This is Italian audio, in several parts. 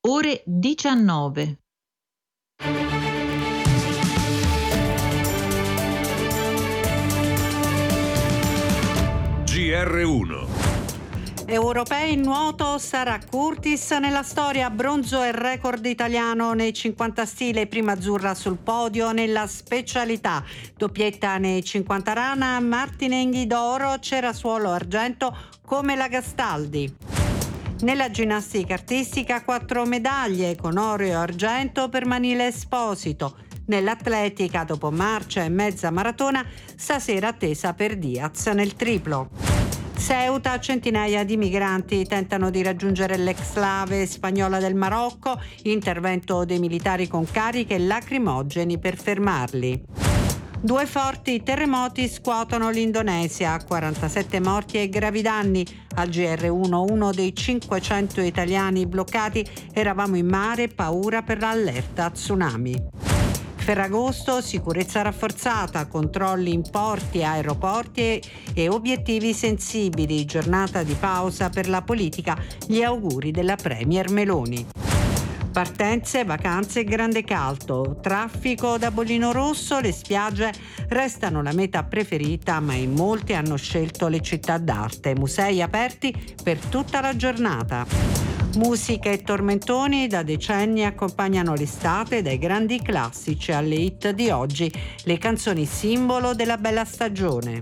ore 19. GR1. Europei in nuoto, Sara Curtis nella storia, bronzo e record italiano nei 50 stile, prima azzurra sul podio nella specialità, doppietta nei 50 rana, Martinenghi d'oro, Cerasuolo argento come la Gastaldi. Nella ginnastica artistica 4 medaglie con oro e argento per Manila Esposito. Nell'atletica, dopo marcia e mezza maratona, stasera attesa per Diaz nel triplo. Ceuta, centinaia di migranti tentano di raggiungere l'exclave spagnola del Marocco, intervento dei militari con cariche e lacrimogeni per fermarli. 2 forti terremoti scuotono l'Indonesia, 47 morti e gravi danni. Al GR1 uno dei 500 italiani bloccati, eravamo in mare, paura per l'allerta tsunami. Ferragosto, sicurezza rafforzata, controlli in porti, aeroporti e obiettivi sensibili, giornata di pausa per la politica, gli auguri della Premier Meloni. Partenze, vacanze e grande caldo, traffico da bollino rosso, le spiagge restano la meta preferita, ma in molti hanno scelto le città d'arte, musei aperti per tutta la giornata. Musica e tormentoni da decenni accompagnano l'estate, dai grandi classici alle hit di oggi, le canzoni simbolo della bella stagione.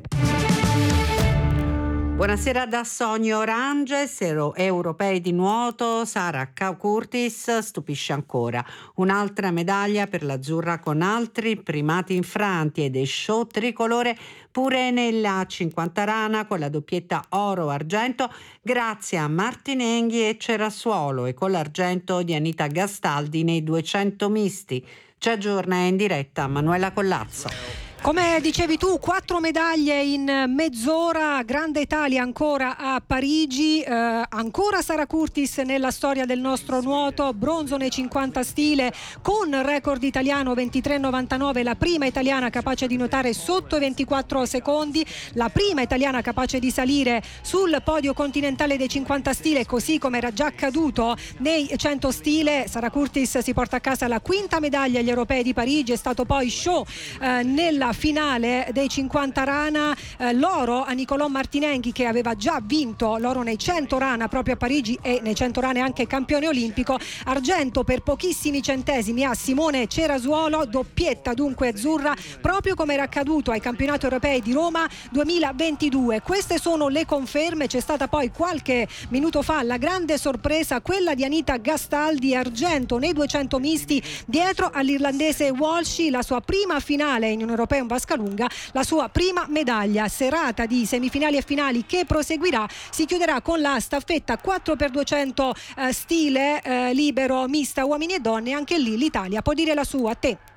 Buonasera da Sonia Orange, europei di nuoto, Sara Curtis stupisce ancora. Un'altra medaglia per l'azzurra con altri primati infranti e dei show tricolore pure nella 50 rana con la doppietta oro-argento grazie a Martinenghi e Cerasuolo e con l'argento di Anita Gastaldi nei 200 misti. Ci aggiorna in diretta Manuela Collazzo. Come dicevi tu, 4 medaglie in mezz'ora, grande Italia ancora a Parigi, ancora Sara Curtis nella storia del nostro nuoto, bronzo nei 50 stile con record italiano 23,99, la prima italiana capace di nuotare sotto i 24 secondi, la prima italiana capace di salire sul podio continentale dei 50 stile, così come era già accaduto nei 100 stile. Sara Curtis si porta a casa la quinta medaglia agli europei di Parigi, è stato poi show nella finale dei 50 rana, l'oro a Nicolò Martinenghi che aveva già vinto l'oro nei 100 rana proprio a Parigi e nei 100 rane anche campione olimpico, argento per pochissimi centesimi a Simone Cerasuolo, doppietta dunque azzurra proprio come era accaduto ai campionati europei di Roma 2022. Queste sono le conferme, c'è stata poi qualche minuto fa la grande sorpresa, quella di Anita Gastaldi, argento nei 200 misti dietro all'irlandese Walsh, la sua prima finale in un europeo in vasca lunga, la sua prima medaglia. Serata di semifinali e finali che proseguirà, si chiuderà con la staffetta 4x200 stile libero mista uomini e donne, anche lì l'Italia può dire la sua. A te.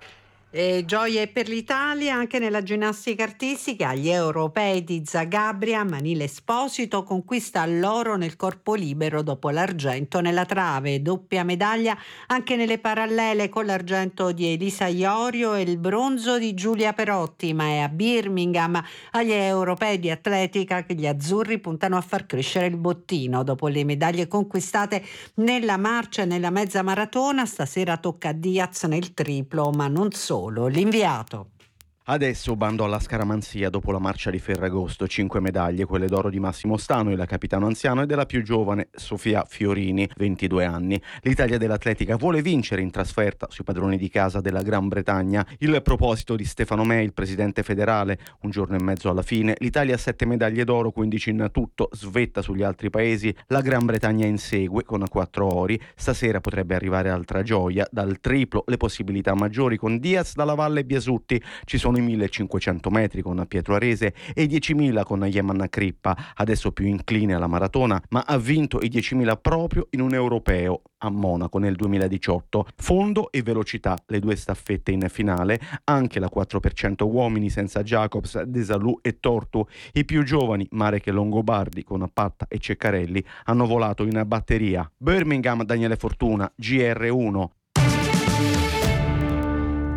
Gioie per l'Italia anche nella ginnastica artistica, agli europei di Zagabria, Manila Esposito conquista l'oro nel corpo libero dopo l'argento nella trave, doppia medaglia anche nelle parallele con l'argento di Elisa Iorio e il bronzo di Giulia Perotti, ma è a Birmingham agli europei di atletica che gli azzurri puntano a far crescere il bottino dopo le medaglie conquistate nella marcia e nella mezza maratona. Stasera tocca a Diaz nel triplo, ma non solo. L'inviato. Adesso bando alla scaramanzia dopo la marcia di Ferragosto, 5 medaglie, quelle d'oro di Massimo Stano, il capitano anziano, e della più giovane Sofia Fiorini, 22 anni. L'Italia dell'atletica vuole vincere in trasferta sui padroni di casa della Gran Bretagna. Il proposito di Stefano May, il presidente federale, un giorno e mezzo alla fine. L'Italia ha 7 medaglie d'oro, 15 in tutto, svetta sugli altri paesi. La Gran Bretagna insegue con 4 ori. Stasera potrebbe arrivare altra gioia, dal triplo le possibilità maggiori con Diaz, Dalla Valle e Biasutti. Ci sono i 1500 metri con Pietro Arese e i 10.000 con Yeman Crippa, adesso più incline alla maratona, ma ha vinto i 10.000 proprio in un europeo a Monaco nel 2018. Fondo e velocità, le 2 staffette in finale, anche la 4% uomini senza Jacobs, Desalù e Tortu. I più giovani, Marek e Longobardi con Patta e Ceccarelli, hanno volato in batteria. Birmingham, Daniele Fortuna, GR1. Calma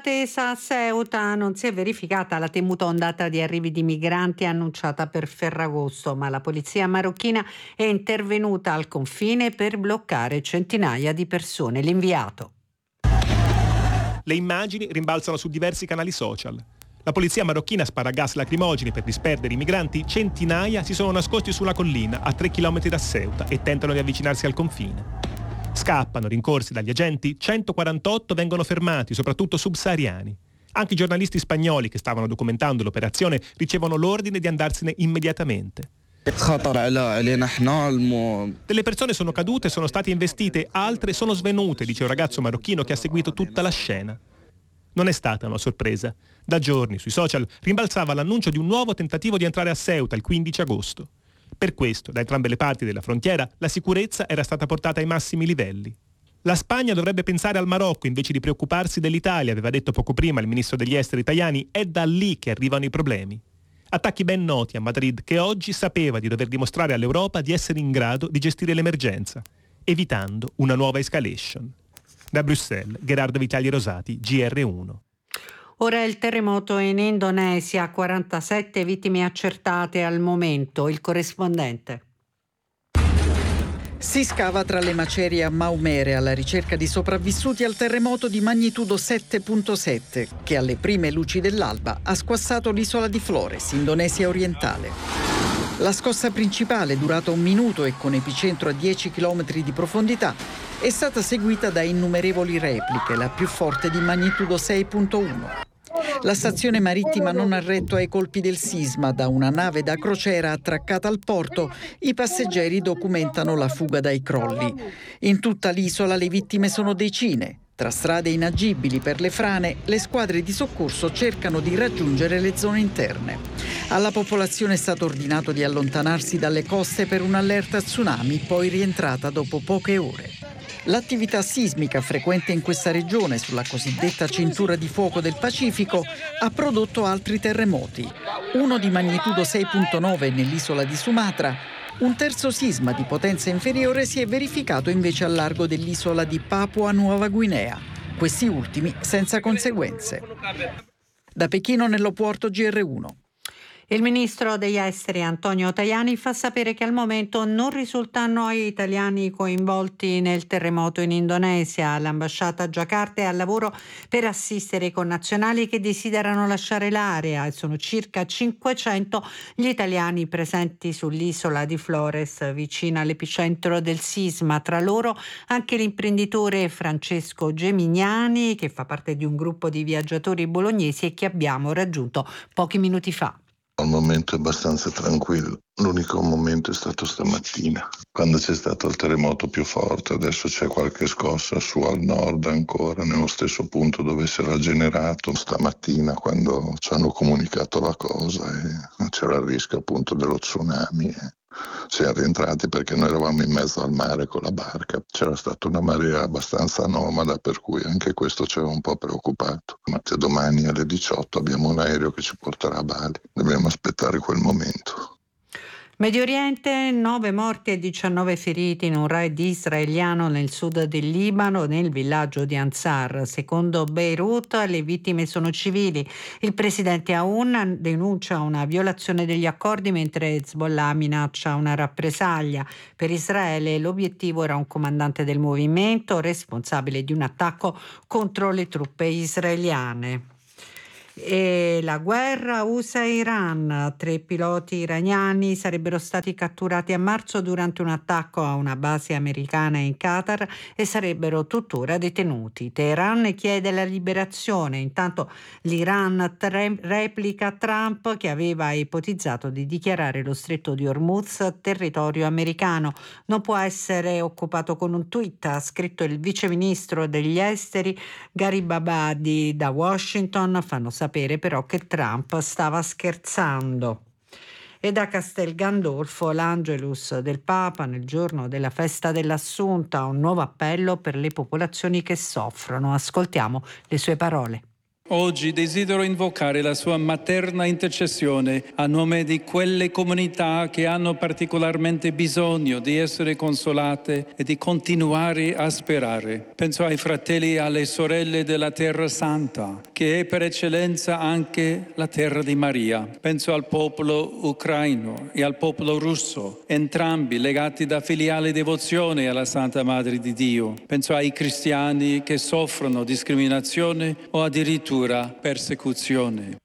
attesa a Ceuta non si è verificata la temuta ondata di arrivi di migranti annunciata per Ferragosto, ma la polizia marocchina è intervenuta al confine per bloccare centinaia di persone. L'inviato. Le immagini rimbalzano su diversi canali social. La polizia marocchina spara gas lacrimogeni per disperdere i migranti. Centinaia si sono nascosti sulla collina a 3 km da Ceuta e tentano di avvicinarsi al confine. Scappano, rincorsi dagli agenti, 148 vengono fermati, soprattutto subsahariani. Anche i giornalisti spagnoli che stavano documentando l'operazione ricevono l'ordine di andarsene immediatamente. Delle persone sono cadute, sono state investite, altre sono svenute, dice un ragazzo marocchino che ha seguito tutta la scena. Non è stata una sorpresa. Da giorni sui social rimbalzava l'annuncio di un nuovo tentativo di entrare a Ceuta il 15 agosto. Per questo, da entrambe le parti della frontiera, la sicurezza era stata portata ai massimi livelli. La Spagna dovrebbe pensare al Marocco invece di preoccuparsi dell'Italia, aveva detto poco prima il ministro degli esteri Tajani. È da lì che arrivano i problemi. Attacchi ben noti a Madrid, che oggi sapeva di dover dimostrare all'Europa di essere in grado di gestire l'emergenza, evitando una nuova escalation. Da Bruxelles, Gerardo Vitali Rosati, GR1. Ora il terremoto in Indonesia, 47 vittime accertate al momento. Il corrispondente. Si scava tra le macerie a Maumere alla ricerca di sopravvissuti al terremoto di magnitudo 7.7 che alle prime luci dell'alba ha squassato l'isola di Flores, Indonesia orientale. La scossa principale, durata 1 minuto e con epicentro a 10 km di profondità, è stata seguita da innumerevoli repliche, la più forte di magnitudo 6.1. La stazione marittima non ha retto ai colpi del sisma. Da una nave da crociera attraccata al porto, i passeggeri documentano la fuga dai crolli. In tutta l'isola le vittime sono decine. Tra strade inagibili per le frane, le squadre di soccorso cercano di raggiungere le zone interne. Alla popolazione è stato ordinato di allontanarsi dalle coste per un'allerta tsunami, poi rientrata dopo poche ore. L'attività sismica frequente in questa regione, sulla cosiddetta cintura di fuoco del Pacifico, ha prodotto altri terremoti. Uno di magnitudo 6.9 nell'isola di Sumatra. Un terzo sisma di potenza inferiore si è verificato invece al largo dell'isola di Papua Nuova Guinea. Questi ultimi senza conseguenze. Da Pechino, nell'Oporto, GR1. Il ministro degli esteri Antonio Tajani fa sapere che al momento non risultano italiani coinvolti nel terremoto in Indonesia. L'ambasciata a Giacarta è al lavoro per assistere i connazionali che desiderano lasciare l'area. Sono circa 500 gli italiani presenti sull'isola di Flores, vicina all'epicentro del sisma. Tra loro anche l'imprenditore Francesco Gemignani, che fa parte di un gruppo di viaggiatori bolognesi e che abbiamo raggiunto pochi minuti fa. Al momento è abbastanza tranquillo. L'unico momento è stato stamattina, quando c'è stato il terremoto più forte. Adesso c'è qualche scossa su al nord ancora, nello stesso punto dove si era generato stamattina, quando ci hanno comunicato la cosa e c'era il rischio appunto dello tsunami. Siamo rientrati perché noi eravamo in mezzo al mare con la barca. C'era stata una marea abbastanza anomala, per cui anche questo ci aveva un po' preoccupato. Ma domani alle 18 abbiamo un aereo che ci porterà a Bali. Dobbiamo aspettare quel momento. Medio Oriente, 9 morti e 19 feriti in un raid israeliano nel sud del Libano, nel villaggio di Ansar. Secondo Beirut, le vittime sono civili. Il presidente Aoun denuncia una violazione degli accordi, mentre Hezbollah minaccia una rappresaglia. Per Israele l'obiettivo era un comandante del movimento responsabile di un attacco contro le truppe israeliane. E la guerra USA-Iran. 3 piloti iraniani sarebbero stati catturati a marzo durante un attacco a una base americana in Qatar e sarebbero tuttora detenuti. Teheran chiede la liberazione. Intanto l'Iran replica Trump, che aveva ipotizzato di dichiarare lo stretto di Hormuz territorio americano. Non può essere occupato con un tweet, ha scritto il viceministro degli esteri Garibabadi. Da Washington fanno sapere però che Trump stava scherzando. E da Castel Gandolfo l'Angelus del Papa nel giorno della festa dell'Assunta, un nuovo appello per le popolazioni che soffrono. Ascoltiamo le sue parole. Oggi desidero invocare la sua materna intercessione a nome di quelle comunità che hanno particolarmente bisogno di essere consolate e di continuare a sperare. Penso ai fratelli e alle sorelle della Terra Santa, che è per eccellenza anche la terra di Maria. Penso al popolo ucraino e al popolo russo, entrambi legati da filiale devozione alla Santa Madre di Dio. Penso ai cristiani che soffrono discriminazione o addirittura persecuzione.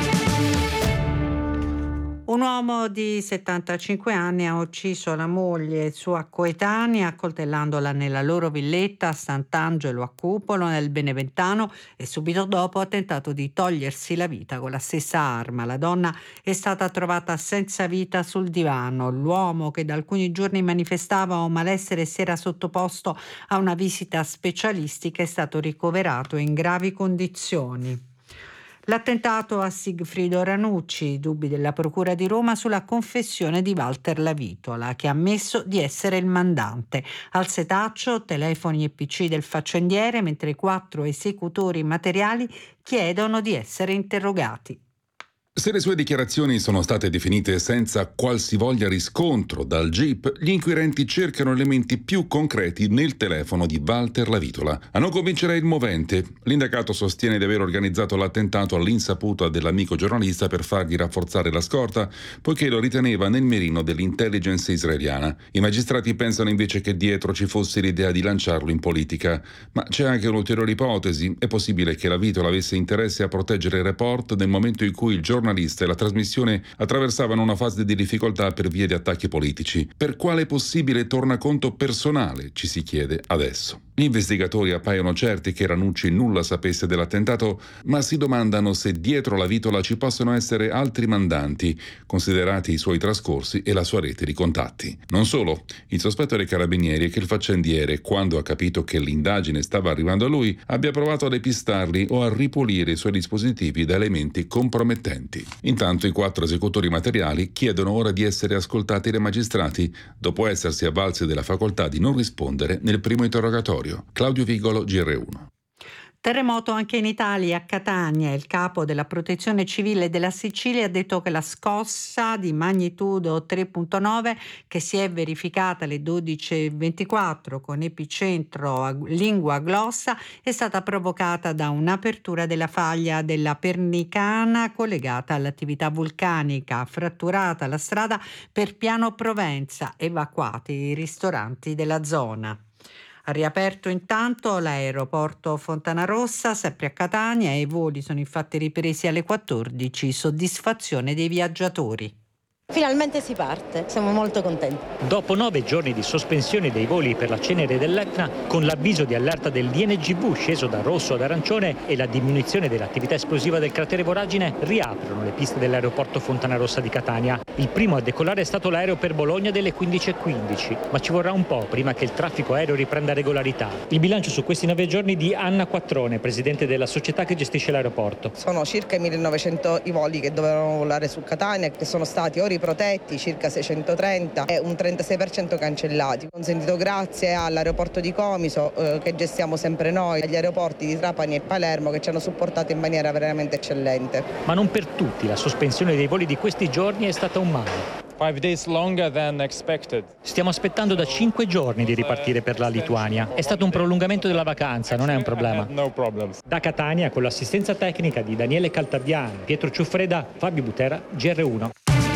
Un uomo di 75 anni ha ucciso la moglie e sua coetanea accoltellandola nella loro villetta a Sant'Angelo a Cupolo nel Beneventano e subito dopo ha tentato di togliersi la vita con la stessa arma. La donna è stata trovata senza vita sul divano. L'uomo, che da alcuni giorni manifestava un malessere e si era sottoposto a una visita specialistica, è stato ricoverato in gravi condizioni. L'attentato a Sigfrido Ranucci, dubbi della Procura di Roma sulla confessione di Walter Lavitola, che ha ammesso di essere il mandante. Al setaccio, telefoni e PC del faccendiere, mentre 4 esecutori materiali chiedono di essere interrogati. Se le sue dichiarazioni sono state definite senza qualsivoglia riscontro dal GIP, gli inquirenti cercano elementi più concreti nel telefono di Walter Lavitola. A non convincere il movente, l'indagato sostiene di aver organizzato l'attentato all'insaputa dell'amico giornalista per fargli rafforzare la scorta, poiché lo riteneva nel mirino dell'intelligence israeliana. I magistrati pensano invece che dietro ci fosse l'idea di lanciarlo in politica. Ma c'è anche un'ulteriore ipotesi. È possibile che Lavitola avesse interesse a proteggere il report nel momento in cui il giornalista e la trasmissione attraversavano una fase di difficoltà per via di attacchi politici. Per quale possibile tornaconto personale, ci si chiede adesso. Gli investigatori appaiono certi che Ranucci nulla sapesse dell'attentato, ma si domandano se dietro Lavitola ci possono essere altri mandanti, considerati i suoi trascorsi e la sua rete di contatti. Non solo, il sospetto dei carabinieri è che il faccendiere, quando ha capito che l'indagine stava arrivando a lui, abbia provato a depistarli o a ripulire i suoi dispositivi da elementi compromettenti. Intanto i 4 esecutori materiali chiedono ora di essere ascoltati dai magistrati, dopo essersi avvalsi della facoltà di non rispondere nel primo interrogatorio. Claudio Vigolo, GR1. Terremoto anche in Italia, a Catania. Il capo della Protezione Civile della Sicilia ha detto che la scossa di magnitudo 3.9 che si è verificata alle 12:24 con epicentro a Lingua Glossa è stata provocata da un'apertura della faglia della Pernicana collegata all'attività vulcanica. Fratturata la strada per Piano Provenza, evacuati i ristoranti della zona. Ha riaperto intanto l'aeroporto Fontanarossa, sempre a Catania, e i voli sono infatti ripresi alle 14, soddisfazione dei viaggiatori. Finalmente si parte, siamo molto contenti. Dopo 9 giorni di sospensione dei voli per la cenere dell'Etna, con l'avviso di allerta del DNGV sceso da rosso ad arancione e la diminuzione dell'attività esplosiva del cratere voragine, riaprono le piste dell'aeroporto Fontanarossa di Catania. Il primo a decollare è stato l'aereo per Bologna delle 15:15, ma ci vorrà un po' prima che il traffico aereo riprenda regolarità. Il bilancio su questi 9 giorni di Anna Quattrone, presidente della società che gestisce l'aeroporto. Sono circa 1900 i voli che dovevano volare su Catania, che sono stati o protetti, circa 630 e un 36% cancellati. Ho sentito grazie all'aeroporto di Comiso che gestiamo sempre noi, agli aeroporti di Trapani e Palermo che ci hanno supportato in maniera veramente eccellente. Ma non per tutti la sospensione dei voli di questi giorni è stata un male. 5 days longer than expected. Stiamo aspettando da 5 giorni di ripartire per la Lituania. È stato un prolungamento della vacanza, non è un problema. No problems. Da Catania, con l'assistenza tecnica di Daniele Caltabiano, Pietro Ciuffreda, Fabio Butera, GR1.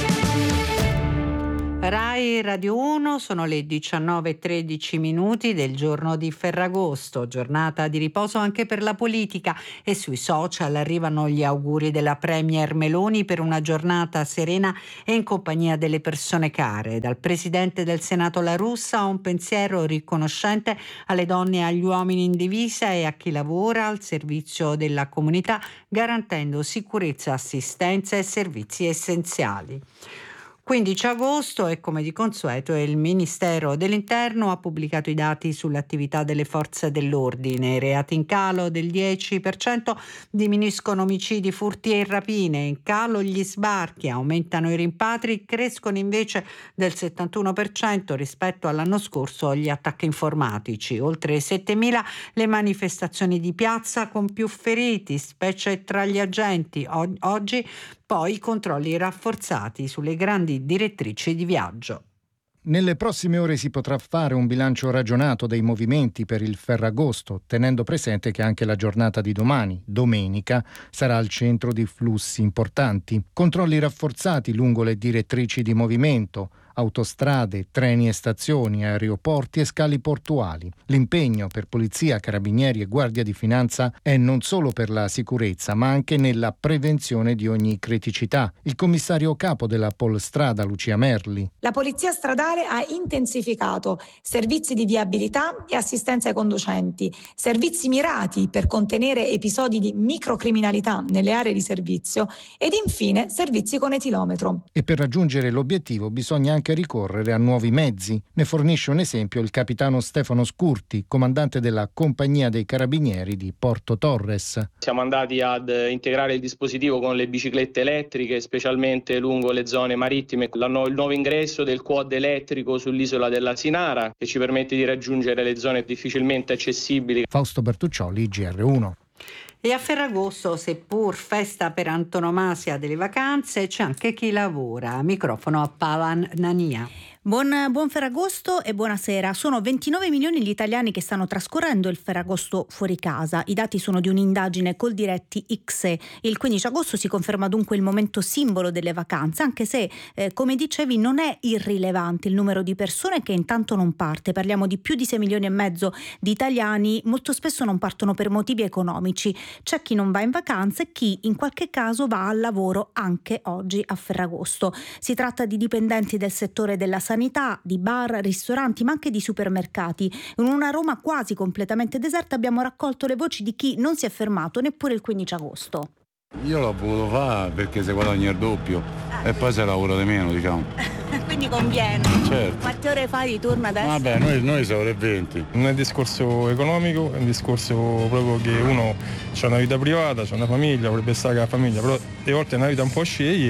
Rai Radio 1, sono le 19:13 del giorno di Ferragosto, giornata di riposo anche per la politica, e sui social arrivano gli auguri della Premier Meloni per una giornata serena e in compagnia delle persone care. Dal Presidente del Senato La Russa un pensiero riconoscente alle donne e agli uomini in divisa e a chi lavora al servizio della comunità, garantendo sicurezza, assistenza e servizi essenziali. 15 agosto e come di consueto il Ministero dell'Interno ha pubblicato i dati sull'attività delle forze dell'ordine. Reati in calo del 10%, diminuiscono omicidi, furti e rapine, in calo gli sbarchi, aumentano i rimpatri, crescono invece del 71% rispetto all'anno scorso gli attacchi informatici. Oltre 7.000 le manifestazioni di piazza con più feriti, specie tra gli agenti. Oggi poi i controlli rafforzati sulle grandi direttrici di viaggio. Nelle prossime ore si potrà fare un bilancio ragionato dei movimenti per il Ferragosto, tenendo presente che anche la giornata di domani, domenica, sarà al centro di flussi importanti. Controlli rafforzati lungo le direttrici di movimento, autostrade, treni e stazioni, aeroporti e scali portuali. L'impegno per polizia, carabinieri e guardia di finanza è non solo per la sicurezza, ma anche nella prevenzione di ogni criticità. Il commissario capo della Polstrada, Lucia Merli. La polizia stradale ha intensificato servizi di viabilità e assistenza ai conducenti, servizi mirati per contenere episodi di microcriminalità nelle aree di servizio ed infine servizi con etilometro. E per raggiungere l'obiettivo bisogna anche ricorrere a nuovi mezzi. Ne fornisce un esempio il capitano Stefano Scurti, comandante della compagnia dei carabinieri di Porto Torres. Siamo andati ad integrare il dispositivo con le biciclette elettriche, specialmente lungo le zone marittime. Il nuovo ingresso del quad elettrico sull'isola della Sinara, che ci permette di raggiungere le zone difficilmente accessibili. Fausto Bertuccioli, GR1. E a Ferragosto, seppur festa per antonomasia delle vacanze, c'è anche chi lavora. Microfono a Pavan Nania. Buon Ferragosto e buonasera. Sono 29 milioni gli italiani che stanno trascorrendo il Ferragosto fuori casa. I dati sono di un'indagine Coldiretti XE. Il 15 agosto si conferma dunque il momento simbolo delle vacanze, anche se, come dicevi, non è irrilevante il numero di persone che intanto non parte. Parliamo di più di 6 milioni e mezzo di italiani, molto spesso non partono per motivi economici. C'è chi non va in vacanza e chi in qualche caso va al lavoro anche oggi a Ferragosto. Si tratta di dipendenti del settore della sanità, di bar, ristoranti, ma anche di supermercati. In una Roma quasi completamente deserta abbiamo raccolto le voci di chi non si è fermato neppure il 15 agosto. Io l'ho voluto fare perché si guadagna il doppio e poi si lavora di meno, diciamo. Quindi conviene. Certo. Quante ore fai di turno adesso? Vabbè, noi siamo ore 20. Non è un discorso economico, è un discorso proprio che uno ha una vita privata, ha una famiglia, vorrebbe stare con la famiglia, però a volte è una vita un po' scegli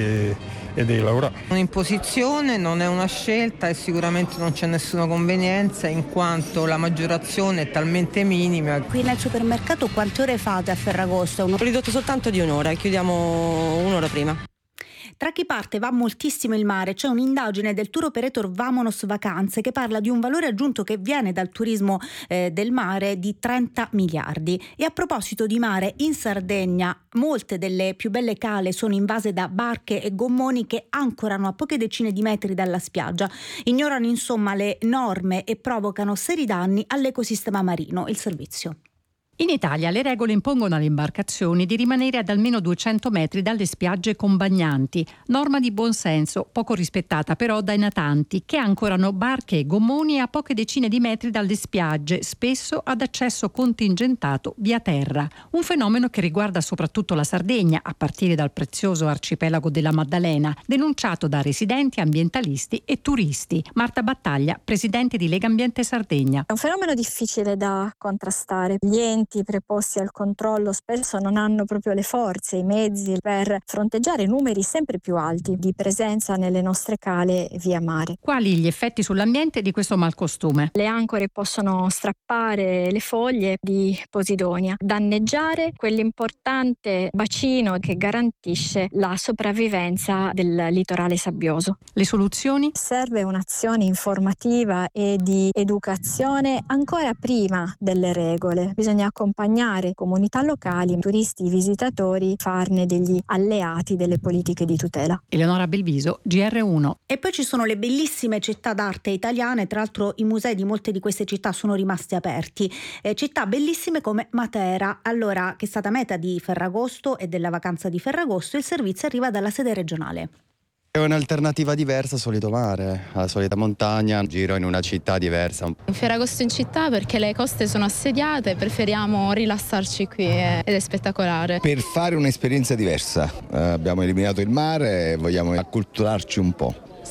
e devi lavorare. Un'imposizione, non è una scelta e sicuramente non c'è nessuna convenienza in quanto la maggiorazione è talmente minima. Qui nel supermercato quante ore fate a Ferragosto? Ho ridotto soltanto di un'ora, chiudiamo un'ora prima. Tra chi parte va moltissimo il mare. C'è un'indagine del tour operator Vamonos Vacanze che parla di un valore aggiunto che viene dal turismo del mare di 30 miliardi. E a proposito di mare, in Sardegna molte delle più belle cale sono invase da barche e gommoni che ancorano a poche decine di metri dalla spiaggia. Ignorano insomma le norme e provocano seri danni all'ecosistema marino. Il servizio. In Italia le regole impongono alle imbarcazioni di rimanere ad almeno 200 metri dalle spiagge con bagnanti, norma di buonsenso, poco rispettata però dai natanti, che ancorano barche e gommoni a poche decine di metri dalle spiagge, spesso ad accesso contingentato via terra. Un fenomeno che riguarda soprattutto la Sardegna, a partire dal prezioso arcipelago della Maddalena, denunciato da residenti, ambientalisti e turisti. Marta Battaglia, presidente di Legambiente Sardegna. È un fenomeno difficile da contrastare. Gli enti preposti al controllo spesso non hanno proprio le forze, i mezzi per fronteggiare numeri sempre più alti di presenza nelle nostre cale via mare. Quali gli effetti sull'ambiente di questo malcostume? Le ancore possono strappare le foglie di Posidonia, danneggiare quell'importante bacino che garantisce la sopravvivenza del litorale sabbioso. Le soluzioni? Serve un'azione informativa e di educazione ancora prima delle regole. Bisogna accompagnare comunità locali, turisti, visitatori, farne degli alleati delle politiche di tutela. Eleonora Belviso, GR1. E poi ci sono le bellissime città d'arte italiane, tra l'altro i musei di molte di queste città sono rimasti aperti. Città bellissime come Matera, allora che è stata meta di Ferragosto e della vacanza di Ferragosto, il servizio arriva dalla sede regionale. È un'alternativa diversa al solito mare, alla solita montagna, un giro in una città diversa. In Ferragosto in città perché le coste sono assediate, preferiamo rilassarci qui ed è spettacolare. Per fare un'esperienza diversa, abbiamo eliminato il mare e vogliamo acculturarci un po'.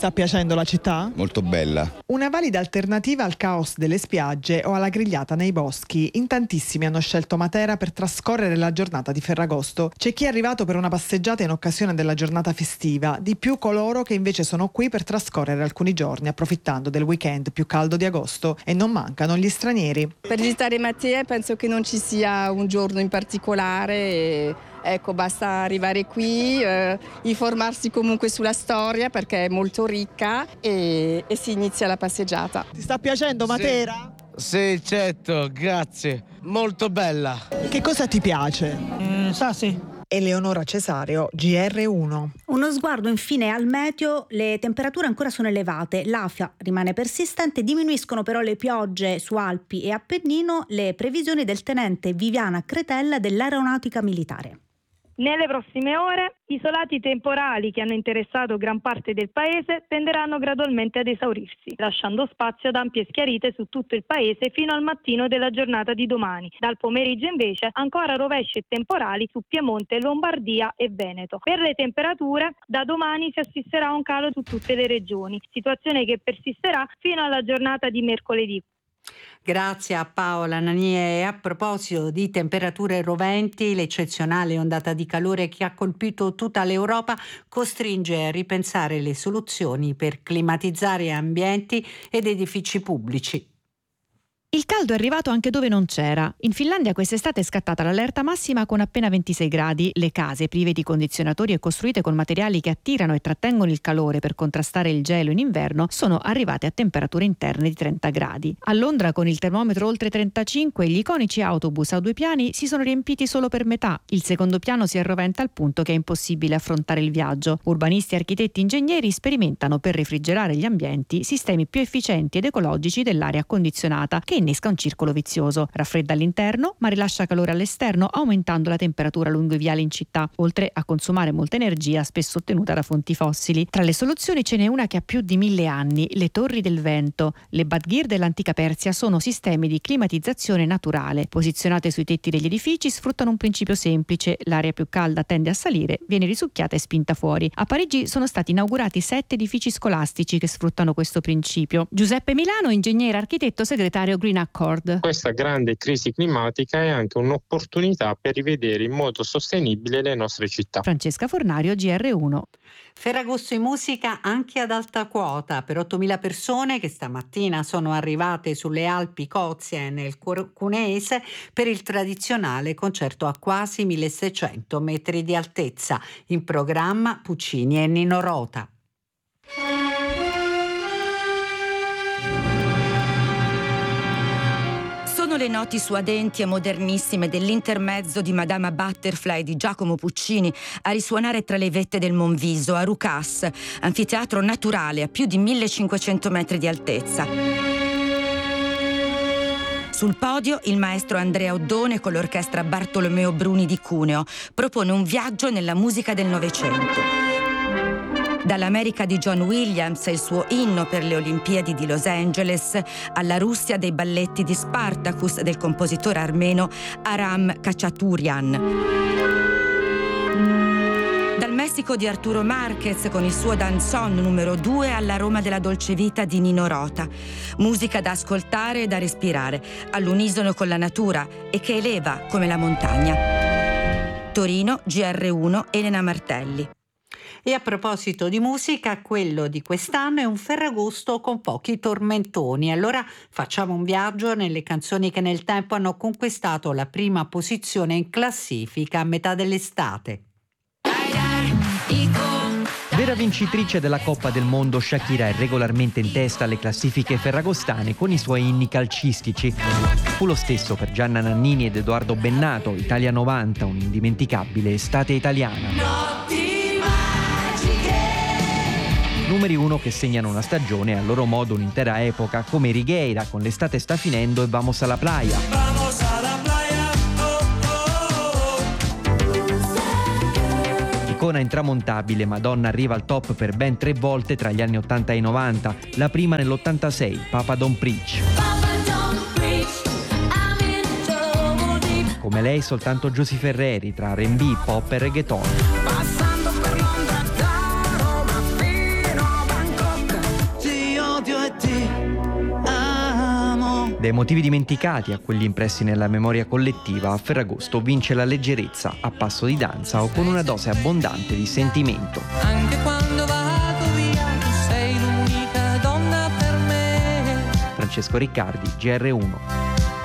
sta piacendo la città? Molto bella. Una valida alternativa al caos delle spiagge o alla grigliata nei boschi. In tantissimi hanno scelto Matera per trascorrere la giornata di Ferragosto. C'è chi è arrivato per una passeggiata in occasione della giornata festiva, di più coloro che invece sono qui per trascorrere alcuni giorni approfittando del weekend più caldo di agosto, e non mancano gli stranieri. Per visitare Matera penso che non ci sia un giorno in particolare. Ecco, basta arrivare qui, informarsi comunque sulla storia perché è molto ricca e si inizia la passeggiata. Ti sta piacendo Matera? Sì, certo, grazie. Molto bella. Che cosa ti piace? Sì. Eleonora Cesario, GR1. Uno sguardo infine al meteo: le temperature ancora sono elevate, l'afa rimane persistente, diminuiscono però le piogge su Alpi e Appennino. Le previsioni del tenente Viviana Cretella dell'Aeronautica Militare. Nelle prossime ore, isolati temporali che hanno interessato gran parte del paese tenderanno gradualmente ad esaurirsi, lasciando spazio ad ampie schiarite su tutto il paese fino al mattino della giornata di domani. Dal pomeriggio invece ancora rovesci e temporali su Piemonte, Lombardia e Veneto. Per le temperature, da domani si assisterà a un calo su tutte le regioni, situazione che persisterà fino alla giornata di mercoledì. Grazie a Paola Nanie. E a proposito di temperature roventi, l'eccezionale ondata di calore che ha colpito tutta l'Europa costringe a ripensare le soluzioni per climatizzare ambienti ed edifici pubblici. Il caldo è arrivato anche dove non c'era. In Finlandia quest'estate è scattata l'allerta massima con appena 26 gradi. Le case prive di condizionatori e costruite con materiali che attirano e trattengono il calore per contrastare il gelo in inverno sono arrivate a temperature interne di 30 gradi. A Londra, con il termometro oltre 35, gli iconici autobus a 2 piani si sono riempiti solo per metà. Il secondo piano si arroventa al punto che è impossibile affrontare il viaggio. Urbanisti, architetti e ingegneri sperimentano per refrigerare gli ambienti sistemi più efficienti ed ecologici dell'aria condizionata, che innesca un circolo vizioso. Raffredda all'interno ma rilascia calore all'esterno, aumentando la temperatura lungo i viali in città, oltre a consumare molta energia spesso ottenuta da fonti fossili. Tra le soluzioni ce n'è una che ha più di 1000 anni: le torri del vento. Le Badghir dell'antica Persia sono sistemi di climatizzazione naturale. Posizionate sui tetti degli edifici, sfruttano un principio semplice: l'aria più calda tende a salire, viene risucchiata e spinta fuori. A Parigi sono stati inaugurati 7 edifici scolastici che sfruttano questo principio. Giuseppe Milano, ingegnere architetto, segretario Green Accord. Questa grande crisi climatica è anche un'opportunità per rivedere in modo sostenibile le nostre città. Francesca Fornario, GR1. Ferragosto in musica anche ad alta quota per 8.000 persone che stamattina sono arrivate sulle Alpi Cozie nel Cuneese per il tradizionale concerto a quasi 1.600 metri di altezza. In programma Puccini e Nino Rota. Sono le noti suadenti e modernissime dell'intermezzo di Madama Butterfly di Giacomo Puccini a risuonare tra le vette del Monviso a Rucas, anfiteatro naturale a più di 1.500 metri di altezza. Sul podio il maestro Andrea Oddone con l'orchestra Bartolomeo Bruni di Cuneo propone un viaggio nella musica del Novecento. Dall'America di John Williams e il suo inno per le Olimpiadi di Los Angeles, alla Russia dei balletti di Spartacus del compositore armeno Aram Khachaturian. Dal Messico di Arturo Márquez con il suo Danzón numero 2 alla Roma della Dolce Vita di Nino Rota. Musica da ascoltare e da respirare, all'unisono con la natura e che eleva come la montagna. Torino, GR1, Elena Martelli. E a proposito di musica, quello di quest'anno è un Ferragosto con pochi tormentoni. Allora facciamo un viaggio nelle canzoni che nel tempo hanno conquistato la prima posizione in classifica a metà dell'estate. Vera vincitrice della Coppa del Mondo, Shakira è regolarmente in testa alle classifiche ferragostane con i suoi inni calcistici. Fu lo stesso per Gianna Nannini ed Edoardo Bennato, Italia 90, un'indimenticabile estate italiana. Numeri 1 che segnano una stagione e a loro modo un'intera epoca, come Righeira con L'estate sta finendo e Vamos a la playa. Vamos a la playa, Icona intramontabile, Madonna arriva al top per ben 3 volte tra gli anni 80 e 90, la prima nell'86, Papa Don't Preach. Come lei soltanto Giusy Ferreri tra R&B, pop e reggaeton. Dai motivi dimenticati a quelli impressi nella memoria collettiva, Ferragosto vince la leggerezza a passo di danza o con una dose abbondante di sentimento. Anche quando vado via, tu sei l'unica donna per me. Francesco Riccardi, GR1.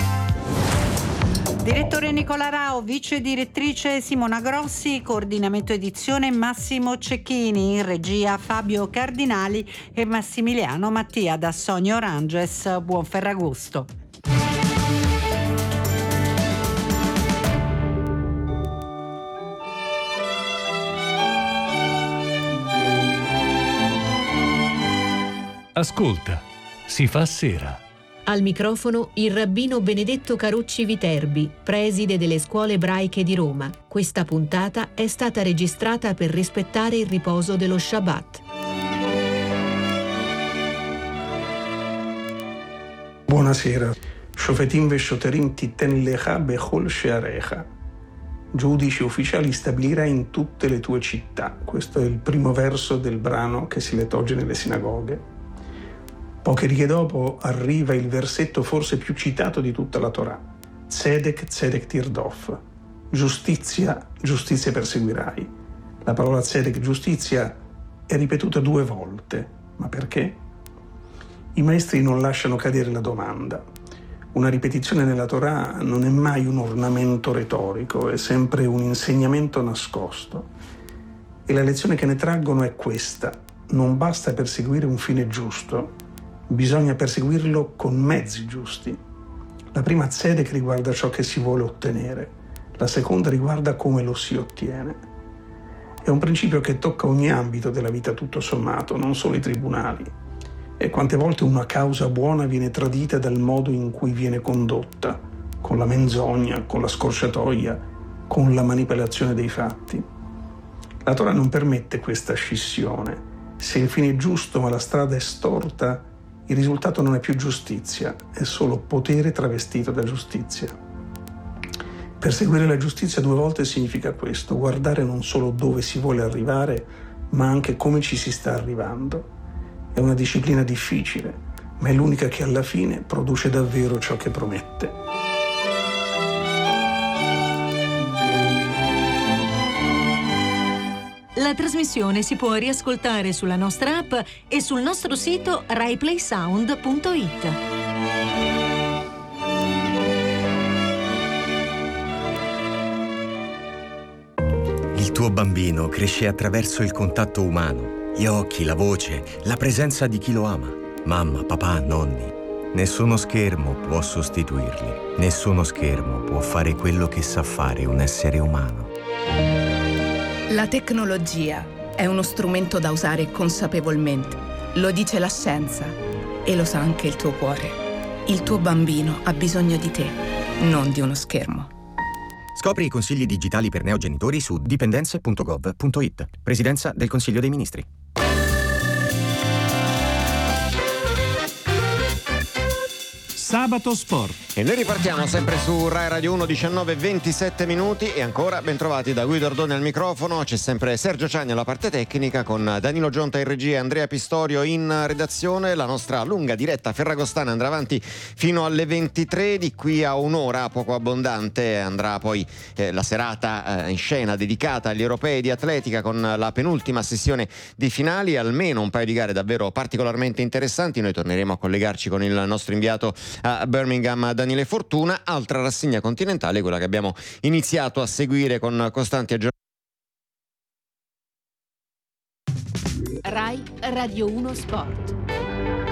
Direttore Nicola Rao, vice direttrice Simona Grossi, coordinamento edizione Massimo Cecchini, in regia Fabio Cardinali e Massimiliano Mattia da Sonia Oranges. Buon Ferragosto. Ascolta, si fa sera. Al microfono il rabbino Benedetto Carucci Viterbi, preside delle scuole ebraiche di Roma. Questa puntata è stata registrata per rispettare il riposo dello Shabbat. Buonasera. Shofetim veshoterim titten lecha bechol shearecha. Giudici ufficiali stabilirai in tutte le tue città. Questo è il primo verso del brano che si legge oggi nelle sinagoghe. Poche righe dopo arriva il versetto forse più citato di tutta la Torah. Tzedek, tzedek tirdof. Giustizia, giustizia perseguirai. La parola tzedek, giustizia, è ripetuta 2 volte. Ma perché? I maestri non lasciano cadere la domanda. Una ripetizione nella Torah non è mai un ornamento retorico, è sempre un insegnamento nascosto. E la lezione che ne traggono è questa. Non basta perseguire un fine giusto, bisogna perseguirlo con mezzi giusti. La prima tzedek riguarda ciò che si vuole ottenere, la seconda riguarda come lo si ottiene. È un principio che tocca ogni ambito della vita tutto sommato, non solo i tribunali. E quante volte una causa buona viene tradita dal modo in cui viene condotta, con la menzogna, con la scorciatoia, con la manipolazione dei fatti. La Torah non permette questa scissione. Se il fine è giusto ma la strada è storta, il risultato non è più giustizia, è solo potere travestito da giustizia. Perseguire la giustizia 2 volte significa questo, guardare non solo dove si vuole arrivare, ma anche come ci si sta arrivando. È una disciplina difficile, ma è l'unica che alla fine produce davvero ciò che promette. La trasmissione si può riascoltare sulla nostra app e sul nostro sito raiplaysound.it. Il tuo bambino cresce attraverso il contatto umano, gli occhi, la voce, la presenza di chi lo ama. Mamma, papà, nonni. Nessuno schermo può sostituirli. Nessuno schermo può fare quello che sa fare un essere umano. La tecnologia è uno strumento da usare consapevolmente. Lo dice la scienza e lo sa anche il tuo cuore. Il tuo bambino ha bisogno di te, non di uno schermo. Scopri i consigli digitali per neogenitori su dipendenze.gov.it. Presidenza del Consiglio dei Ministri. Sabato Sport. E noi ripartiamo sempre su Rai Radio 1, 19:27 e ancora ben trovati da Guido Ardone al microfono. C'è sempre Sergio Ciagni alla parte tecnica, con Danilo Gionta in regia e Andrea Pistorio in redazione. La nostra lunga diretta ferragostana andrà avanti fino alle 23. Di qui a un'ora poco abbondante andrà poi la serata in scena dedicata agli europei di atletica, con la penultima sessione di finali, almeno un paio di gare davvero particolarmente interessanti. Noi torneremo a collegarci con il nostro inviato a Birmingham, Daniele Fortuna. Altra rassegna continentale, quella che abbiamo iniziato a seguire con costanti aggiornamenti. Rai Radio 1 Sport.